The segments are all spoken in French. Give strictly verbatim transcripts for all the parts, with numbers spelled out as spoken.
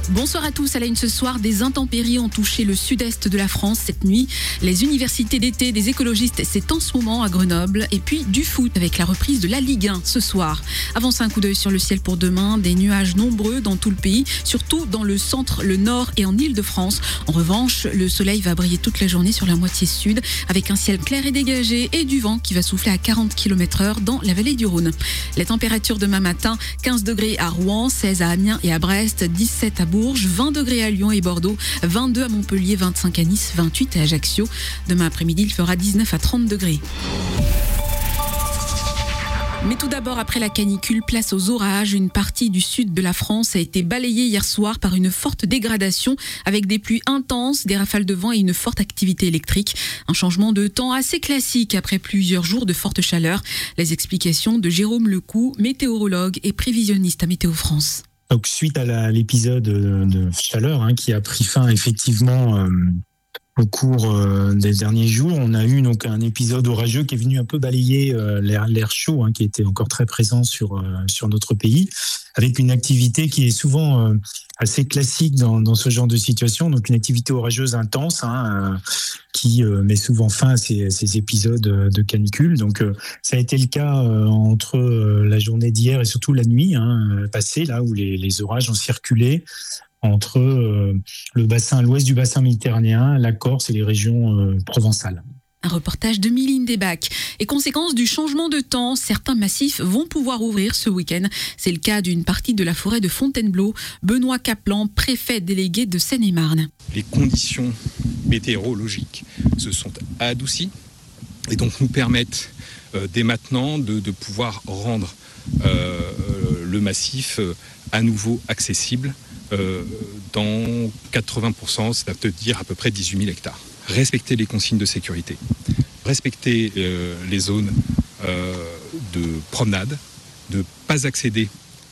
Bonsoir à tous. À la une ce soir, des intempéries ont touché le sud-est de la France cette nuit. Les universités d'été des écologistes, c'est en ce moment à Grenoble. Et puis du foot avec la reprise de la Ligue un ce soir. Avant ça, un coup d'œil sur le ciel pour demain. Des nuages nombreux dans tout le pays, surtout dans le centre, le nord et en Île-de-France. En revanche, le soleil va briller toute la journée sur la moitié sud avec un ciel clair et dégagé et du vent qui va souffler à quarante kilomètres heure dans la vallée du Rhône. Les températures demain matin, quinze degrés à Rouen, seize à Amiens et à Brest, dix-sept à Bourges, vingt degrés à Lyon et Bordeaux, vingt-deux à Montpellier, vingt-cinq à Nice, vingt-huit à Ajaccio. Demain après-midi, il fera dix-neuf à trente degrés. Mais tout d'abord, après la canicule, place aux orages. Une partie du sud de la France a été balayée hier soir par une forte dégradation avec des pluies intenses, des rafales de vent et une forte activité électrique. Un changement de temps assez classique après plusieurs jours de forte chaleur. Les explications de Jérôme Lecoux, météorologue et prévisionniste à Météo France. Donc, suite à la, l'épisode de, de chaleur hein, qui a pris fin effectivement euh, au cours euh, des derniers jours, on a eu donc un épisode orageux qui est venu un peu balayer euh, l'air, l'air chaud hein, qui était encore très présent sur euh, sur notre pays, avec une activité qui est souvent euh, assez classique dans, dans ce genre de situation, donc une activité orageuse intense hein, euh, qui euh, met souvent fin à ces, ces épisodes de canicule. Donc euh, ça a été le cas euh, entre euh, la journée d'hier et surtout la nuit hein, passée, là où les, les orages ont circulé entre euh, le bassin, l'ouest du bassin méditerranéen, la Corse et les régions euh, provençales. Un reportage de Mylène Desbacs. Et conséquence du changement de temps, certains massifs vont pouvoir ouvrir ce week-end. C'est le cas d'une partie de la forêt de Fontainebleau. Benoît Kaplan, préfet délégué de Seine-et-Marne. Les conditions météorologiques se sont adoucies et donc nous permettent euh, dès maintenant de, de pouvoir rendre euh, le massif euh, à nouveau accessible euh, dans quatre-vingts pour cent, c'est-à-dire à peu près dix-huit mille hectares. Respecter les consignes de sécurité, respecter euh, les zones euh, de promenade, de ne pas accéder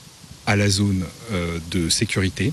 à la zone euh, de sécurité,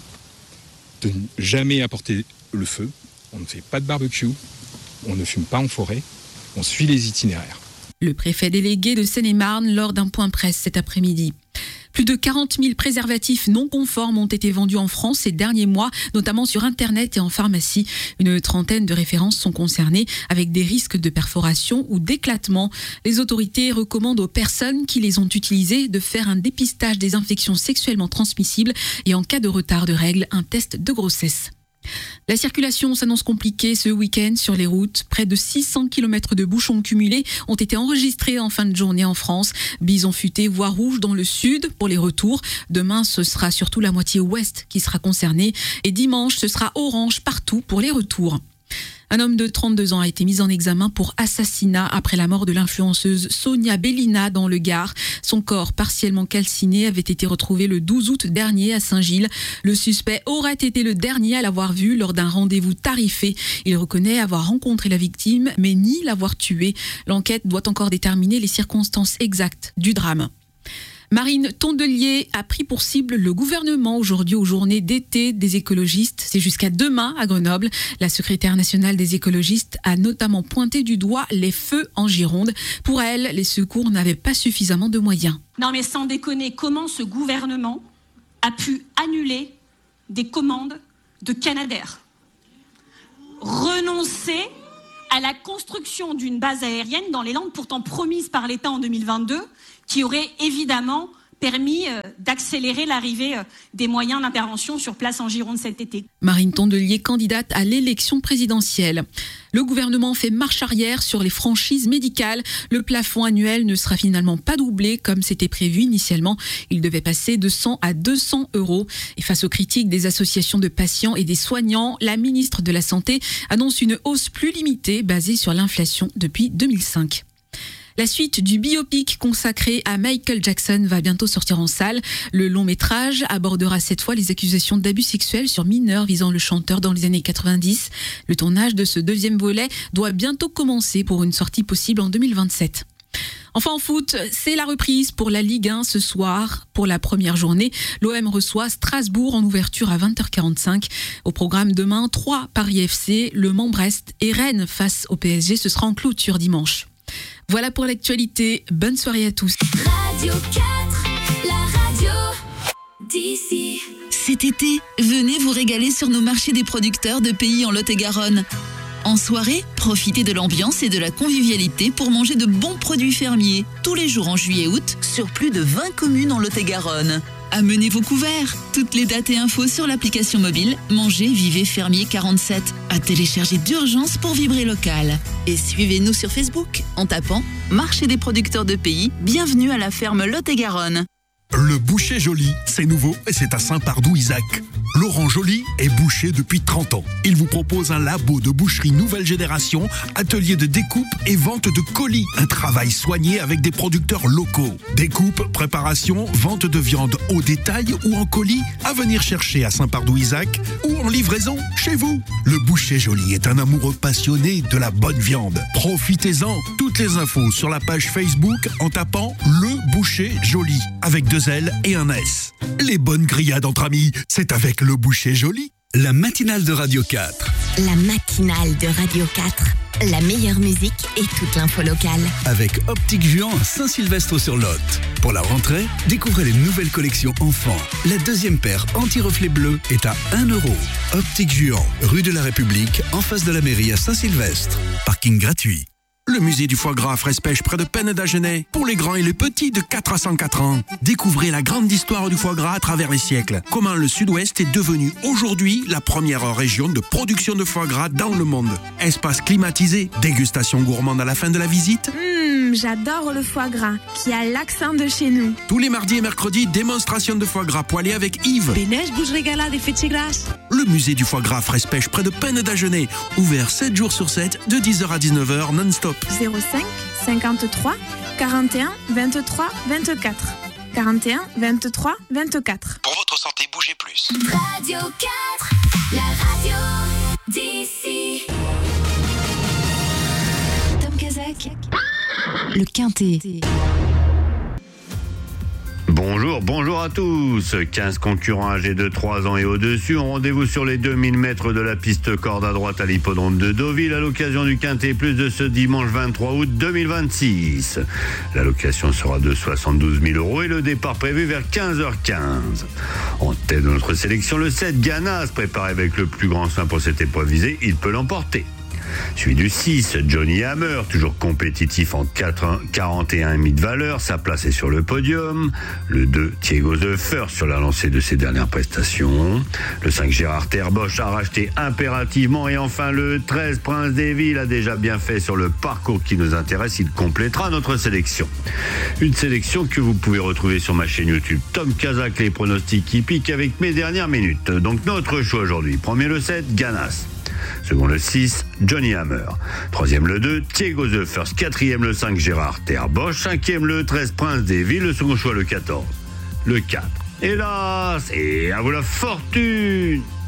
de ne jamais apporter le feu, on ne fait pas de barbecue, on ne fume pas en forêt, on suit les itinéraires. Le préfet délégué de Seine-et-Marne lors d'un point presse cet après-midi. Plus de quarante mille préservatifs non conformes ont été vendus en France ces derniers mois, notamment sur Internet et en pharmacie. Une trentaine de références sont concernées avec des risques de perforation ou d'éclatement. Les autorités recommandent aux personnes qui les ont utilisés de faire un dépistage des infections sexuellement transmissibles et en cas de retard de règles, un test de grossesse. La circulation s'annonce compliquée ce week-end sur les routes. Près de six cents kilomètres de bouchons cumulés ont été enregistrés en fin de journée en France. Bison futé, voie rouge dans le sud pour les retours. Demain, ce sera surtout la moitié ouest qui sera concernée. Et dimanche, ce sera orange partout pour les retours. Un homme de trente-deux ans a été mis en examen pour assassinat après la mort de l'influenceuse Sonia Bellina dans le Gard. Son corps partiellement calciné avait été retrouvé le douze août dernier à Saint-Gilles. Le suspect aurait été le dernier à l'avoir vue lors d'un rendez-vous tarifé. Il reconnaît avoir rencontré la victime, mais nie l'avoir tuée. L'enquête doit encore déterminer les circonstances exactes du drame. Marine Tondelier a pris pour cible le gouvernement aujourd'hui aux journées d'été des écologistes. C'est jusqu'à demain à Grenoble. La secrétaire nationale des écologistes a notamment pointé du doigt les feux en Gironde. Pour elle, les secours n'avaient pas suffisamment de moyens. Non mais sans déconner, comment ce gouvernement a pu annuler des commandes de Canadair ? Renoncer à la construction d'une base aérienne dans les Landes, pourtant promise par l'État en deux mille vingt-deux, qui aurait évidemment permis d'accélérer l'arrivée des moyens d'intervention sur place en Gironde cet été. Marine Tondelier, candidate à l'élection présidentielle. Le gouvernement fait marche arrière sur les franchises médicales. Le plafond annuel ne sera finalement pas doublé comme c'était prévu initialement. Il devait passer de cent à deux cents euros. Et face aux critiques des associations de patients et des soignants, la ministre de la Santé annonce une hausse plus limitée basée sur l'inflation depuis deux mille cinq. La suite du biopic consacré à Michael Jackson va bientôt sortir en salle. Le long métrage abordera cette fois les accusations d'abus sexuels sur mineurs visant le chanteur dans les années quatre-vingt-dix. Le tournage de ce deuxième volet doit bientôt commencer pour une sortie possible en deux mille vingt-sept. Enfin en foot, c'est la reprise pour la Ligue un ce soir. Pour la première journée, l'O M reçoit Strasbourg en ouverture à vingt heures quarante-cinq. Au programme demain, trois Paris F C, Le Mans-Brest et Rennes face au P S G. Ce sera en clôture dimanche. Voilà pour l'actualité. Bonne soirée à tous. Radio quatre, la radio d'ici. Cet été, venez vous régaler sur nos marchés des producteurs de pays en Lot-et-Garonne. En soirée, profitez de l'ambiance et de la convivialité pour manger de bons produits fermiers, tous les jours en juillet et août, sur plus de vingt communes en Lot-et-Garonne. Amenez vos couverts. Toutes les dates et infos sur l'application mobile Manger Vivez Fermier quarante-sept. À télécharger d'urgence pour vibrer local. Et suivez-nous sur Facebook en tapant Marché des producteurs de pays. Bienvenue à la ferme Lot-et-Garonne. Le boucher Joly, c'est nouveau et c'est à Saint-Pardoux-Isaac. Laurent Joly est boucher depuis trente ans. Il vous propose un labo de boucherie nouvelle génération, atelier de découpe et vente de colis. Un travail soigné avec des producteurs locaux. Découpe, préparation, vente de viande au détail ou en colis, à venir chercher à Saint-Pardoux-Isaac ou en livraison chez vous. Le boucher Joly est un amoureux passionné de la bonne viande. Profitez-en. Toutes les infos sur la page Facebook en tapant Le Boucher Joly avec deux L et un S. Les bonnes grillades entre amis, c'est avec Le Boucher Joly. La matinale de Radio quatre. La matinale de Radio quatre. La meilleure musique et toute l'info locale. Avec Optique Juan à Saint-Sylvestre-sur-Lot. Pour la rentrée, découvrez les nouvelles collections enfants. La deuxième paire anti-reflet bleu est à un euro. Optique Juan, rue de la République, en face de la mairie à Saint-Sylvestre. Parking gratuit. Le musée du foie gras Frespèche près de Penn d'Agenais. Pour les grands et les petits de quatre à cent quatre ans. Découvrez la grande histoire du foie gras à travers les siècles. Comment le Sud-Ouest est devenu aujourd'hui la première région de production de foie gras dans le monde. Espace climatisé, dégustation gourmande à la fin de la visite. Mmh, j'adore le foie gras, qui a l'accent de chez nous. Tous les mardis et mercredis, démonstration de foie gras poêlé avec Yves. Bénèche bouche régalade et fêtier grasse. Le musée du foie gras Frespèche près de Penn d'Agenais. Ouvert sept jours sur sept, de dix heures à dix-neuf heures non-stop. zéro cinq cinquante-trois quarante et un vingt-trois vingt-quatre. quarante et un vingt-trois vingt-quatre. Pour votre santé, bougez plus. Radio quatre, la radio d'ici. Tom Kazak, le Quintet. Bonjour, bonjour à tous. quinze concurrents âgés de trois ans et au-dessus ont rendez-vous sur les deux mille mètres de la piste corde à droite à l'hippodrome de Deauville à l'occasion du Quintet Plus de ce dimanche vingt-trois août deux mille vingt-six. L'allocation sera de soixante-douze mille euros et le départ prévu vers quinze heures quinze. En tête de notre sélection, le sept Ganas, préparé avec le plus grand soin pour cette épreuve visée, il peut l'emporter. Suivi du six, Johnny Hammer, toujours compétitif en quarante et un demi de valeur, sa place est sur le podium. Le deux, Diego The First sur la lancée de ses dernières prestations. Le cinq, Gérard Terbosch a racheté impérativement. Et enfin le treize, Prince des Villes a déjà bien fait sur le parcours qui nous intéresse. Il complétera notre sélection. Une sélection que vous pouvez retrouver sur ma chaîne YouTube Tom Kazak, les pronostics hippiques avec mes dernières minutes. Donc notre choix aujourd'hui. Premier le sept, Ganas. Second le six, Johnny Hammer. Troisième le deux, Diego The First. Quatrième le cinq, Gérard Terbosch. Cinquième le treize, Prince des Villes. Le second choix le quatorze. Le quatre. Hélas, et à vous la fortune!